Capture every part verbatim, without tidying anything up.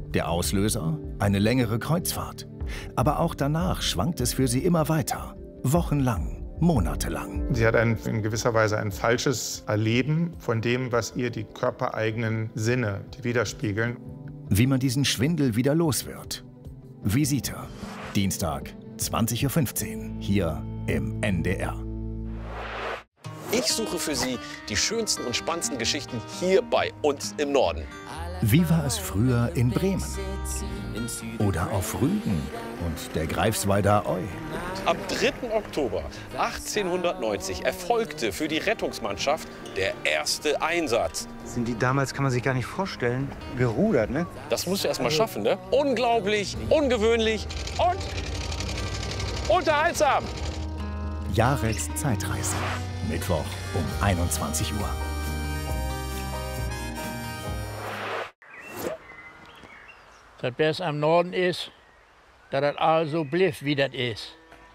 Der Auslöser? Eine längere Kreuzfahrt. Aber auch danach schwankt es für sie immer weiter. Wochenlang, monatelang. Sie hat ein, in gewisser Weise ein falsches Erleben von dem, was ihr die körpereigenen Sinne widerspiegeln. Wie man diesen Schwindel wieder los wird. Visite. Dienstag, zwanzig Uhr fünfzehn, hier im N D R. Ich suche für Sie die schönsten und spannendsten Geschichten hier bei uns im Norden. Wie war es früher in Bremen? Oder auf Rügen und der Greifswalder Eu? Am dritten Oktober achtzehnhundertneunzig erfolgte für die Rettungsmannschaft der erste Einsatz. Sind die damals, kann man sich gar nicht vorstellen, gerudert, ne? Das musst du erst mal schaffen, ne? Unglaublich, ungewöhnlich und unterhaltsam. Jareds Zeitreise. Mittwoch um einundzwanzig Uhr. Das Beste am Norden ist, dass das also bliff, wie das ist.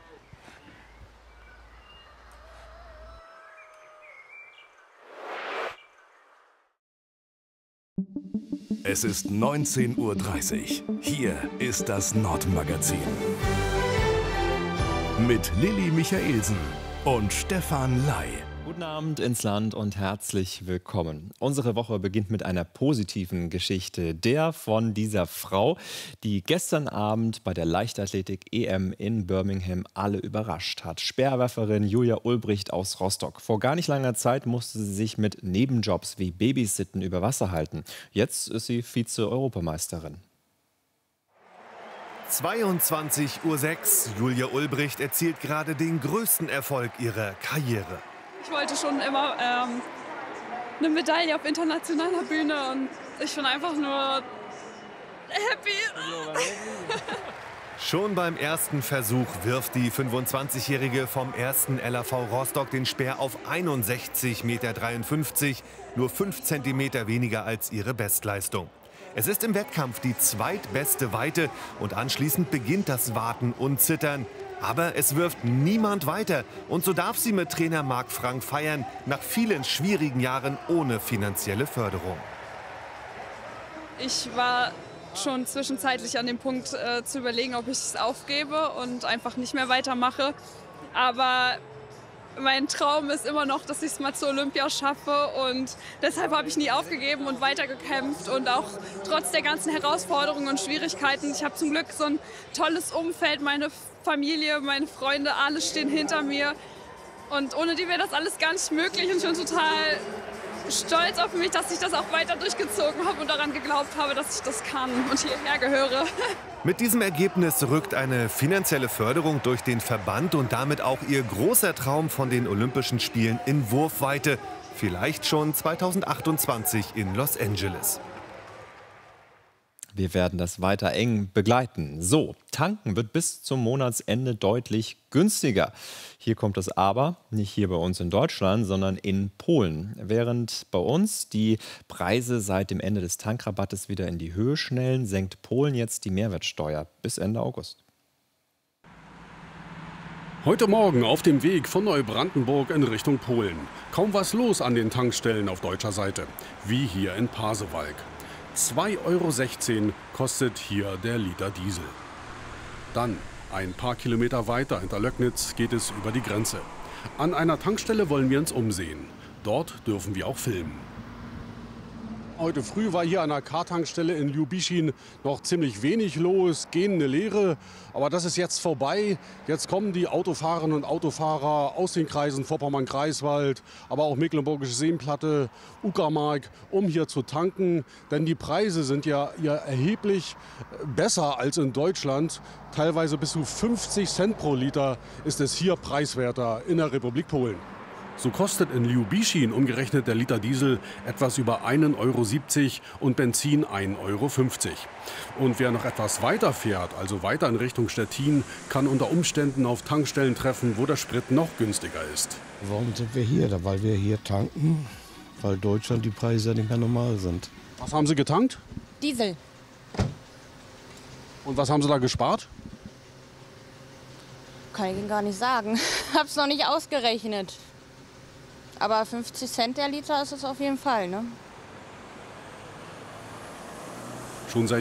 Es ist neunzehn Uhr dreißig. Hier ist das Nordmagazin. Mit Lilly Michaelsen und Stefan Ley. Guten Abend ins Land und herzlich willkommen. Unsere Woche beginnt mit einer positiven Geschichte. Der von dieser Frau, die gestern Abend bei der Leichtathletik-E M in Birmingham alle überrascht hat. Speerwerferin Julia Ulbricht aus Rostock. Vor gar nicht langer Zeit musste sie sich mit Nebenjobs wie Babysitten über Wasser halten. Jetzt ist sie Vize-Europameisterin. zweiundzwanzig Uhr sechs. Julia Ulbricht erzielt gerade den größten Erfolg ihrer Karriere. Ich wollte schon immer ähm, eine Medaille auf internationaler Bühne und ich bin einfach nur happy. Schon beim ersten Versuch wirft die fünfundzwanzigjährige vom ersten L A V Rostock den Speer auf einundsechzig Komma dreiundfünfzig Meter, nur fünf Zentimeter weniger als ihre Bestleistung. Es ist im Wettkampf die zweitbeste Weite und anschließend beginnt das Warten und Zittern. Aber es wirft niemand weiter und so darf sie mit Trainer Marc Frank feiern, nach vielen schwierigen Jahren ohne finanzielle Förderung. Ich war schon zwischenzeitlich an dem Punkt äh, zu überlegen, ob ich es aufgebe und einfach nicht mehr weitermache. Aber mein Traum ist immer noch, dass ich es mal zur Olympia schaffe und deshalb habe ich nie aufgegeben und weitergekämpft und auch trotz der ganzen Herausforderungen und Schwierigkeiten. Ich habe zum Glück so ein tolles Umfeld, meine Familie, meine Freunde, alle stehen hinter mir und ohne die wäre das alles gar nicht möglich und ich bin total stolz auf mich, dass ich das auch weiter durchgezogen habe und daran geglaubt habe, dass ich das kann und hierher gehöre. Mit diesem Ergebnis rückt eine finanzielle Förderung durch den Verband und damit auch ihr großer Traum von den Olympischen Spielen in Wurfweite, vielleicht schon zweitausendachtundzwanzig in Los Angeles. Wir werden das weiter eng begleiten. So, tanken wird bis zum Monatsende deutlich günstiger. Hier kommt es aber nicht hier bei uns in Deutschland, sondern in Polen. Während bei uns die Preise seit dem Ende des Tankrabattes wieder in die Höhe schnellen, senkt Polen jetzt die Mehrwertsteuer bis Ende August. Heute Morgen auf dem Weg von Neubrandenburg in Richtung Polen. Kaum was los an den Tankstellen auf deutscher Seite, wie hier in Pasewalk. zwei Euro sechzehn kostet hier der Liter Diesel. Dann, ein paar Kilometer weiter hinter Löcknitz, geht es über die Grenze. An einer Tankstelle wollen wir uns umsehen. Dort dürfen wir auch filmen. Heute früh war hier an der K-Tankstelle in Ljubischin noch ziemlich wenig los, gehende Leere. Aber das ist jetzt vorbei. Jetzt kommen die Autofahrerinnen und Autofahrer aus den Kreisen Vorpommern-Greifswald, aber auch Mecklenburgische Seenplatte, Uckermark, um hier zu tanken. Denn die Preise sind ja hier erheblich besser als in Deutschland. Teilweise bis zu fünfzig Cent pro Liter ist es hier preiswerter in der Republik Polen. So kostet in Ljubischin umgerechnet der Liter Diesel etwas über ein Euro siebzig und Benzin ein Euro fünfzig. Und wer noch etwas weiter fährt, also weiter in Richtung Stettin, kann unter Umständen auf Tankstellen treffen, wo der Sprit noch günstiger ist. Warum sind wir hier? Weil wir hier tanken, weil Deutschland die Preise ja nicht mehr normal sind. Was haben Sie getankt? Diesel. Und was haben Sie da gespart? Kann ich Ihnen gar nicht sagen. Hab's noch nicht ausgerechnet. Aber fünfzig Cent der Liter ist es auf jeden Fall, ne? Schon seit